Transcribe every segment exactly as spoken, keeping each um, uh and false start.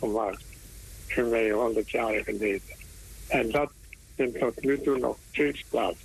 gemaakt in mijn honderdjarige leven. En dat vindt tot nu toe nog steeds plaats.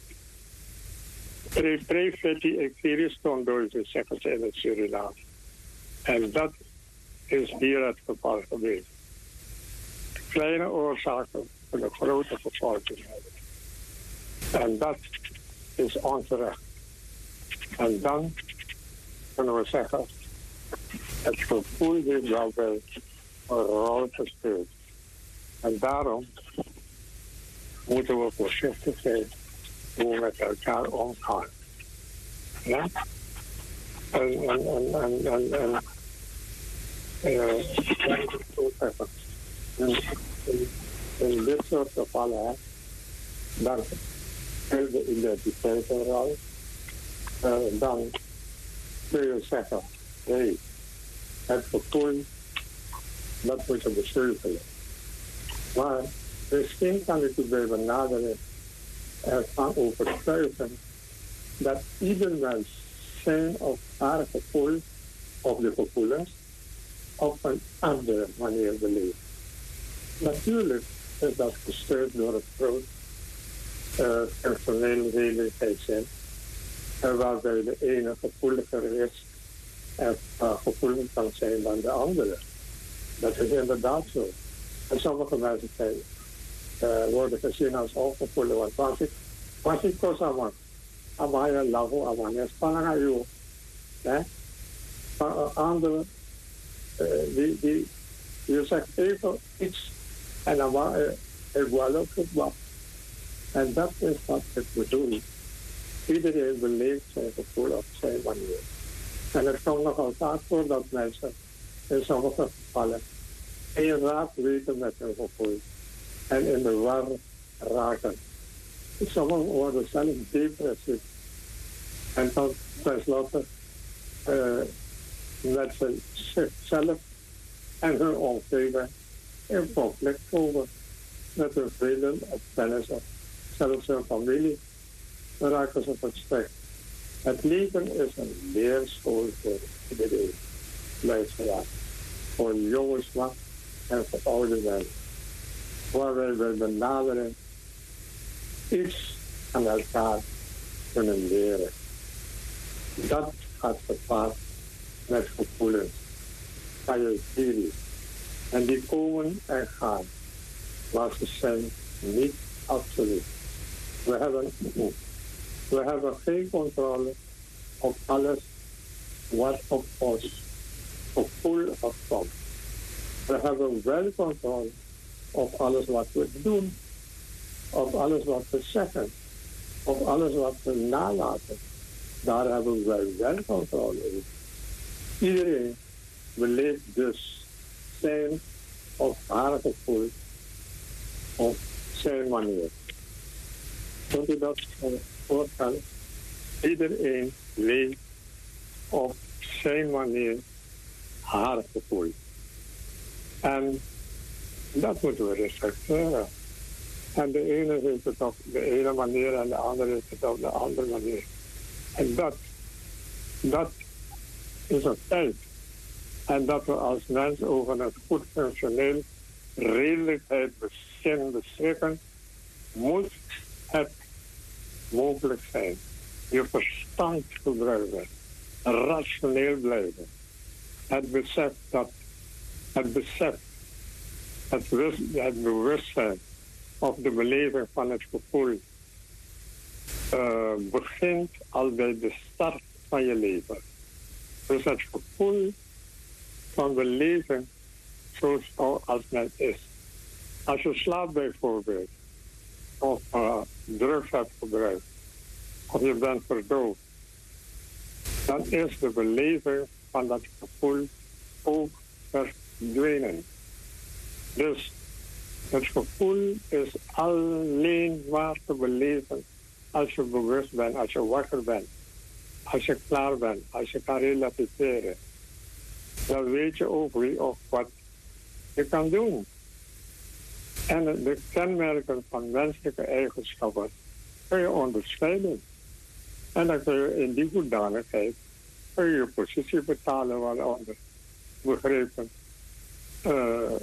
Prefetti Equirius Tondoise, zeggen ze in het Surinaam. En dat is hier het geval geweest. Kleine oorzaken van de grote vervolging hebben. En dat is onterecht. En dan kunnen we zeggen, het gevoel heeft wel bij een rol gespeeld. En daarom moeten we voorzichtig zijn hoe we met elkaar omgaan. Ja? En, en, en, en, en, en uh, in, in, in dit soort gevallen, hè, dan speelt de identiteit een rol. Uh, dan kun je zeggen, hé, hey, het gevoel, dat moet je bestuivelen. Maar misschien kan ik u bij benaderen ervan overtuigen dat ieder mens zijn of haar gevoel of de gevoelens op een andere manier beleeft. Natuurlijk is dat gesteund door het groot uh, personeel redelijkheidszin, waarbij de ene gevoeliger is en uh, gevoelig kan zijn dan de andere. Dat is inderdaad zo. En sommige mensen zijn, uh, worden gezien als ongevoelig. Want als ik, als ik koos aan me, aan mij lavo, aan mij spannend aan jou. Maar anderen, uh, die, die, je zegt even iets en dan maar ik wil ook het wat. En dat is wat ik bedoel. Iedereen beleeft zijn gevoel op zijn manier. En het komt nogal vaak voor dat mensen in sommige gevallen geen raad weten met hun gevoel en in de war raken. Sommigen worden zelf depressief en dan tenslotte uh, met zichzelf en hun omgeving in conflict komen met hun vrienden of kennissen, zelfs hun familie. Dan raken ze verstrikt. Het leven is een leerschool voor iedereen. Luisteraar. Voor jongens en voor oude mensen. Waarbij we benaderen iets aan elkaar kunnen leren. Dat gaat gepaard met gevoelens. Kajotiri. En die komen en gaan. Maar ze zijn niet absoluut. We hebben, we hebben geen controle op alles wat op ons gevoel afkomt. We hebben wel controle op alles wat we doen, op alles wat we zeggen, op alles wat we nalaten. Daar hebben wij wel controle op. Iedereen beleeft dus zijn of haar gevoel op zijn manier. Kunt u dat voorstellen? Iedereen leeft op zijn manier haar gevoel. En dat moeten we respecteren. En de ene heeft het op de ene manier en de andere heeft het op de andere manier. En dat, dat is een feit. En dat we als mens over een goed functioneel redelijkheidsbezin beschikken, moet het mogelijk zijn. Je verstand gebruiken, rationeel blijven. Het besef dat, het besef, het, wist, het bewustzijn of de beleving van het gevoel uh, begint al bij de start van je leven. Dus het gevoel van beleving zoals men is. Als je slaapt bijvoorbeeld, of uh, drugs hebt gebruikt, of je bent verdoofd, dan is de beleving van dat gevoel ook verdwenen. Dus het gevoel is alleen maar te beleven als je bewust bent, als je wakker bent, als je klaar bent, als je kan relativeren. Dan weet je ook wie of wat je kan doen. En de kenmerken van menselijke eigenschappen kun je onderscheiden. En dan kun je in die hoedanigheid kun je je positie betalen, waaronder begrepen uh,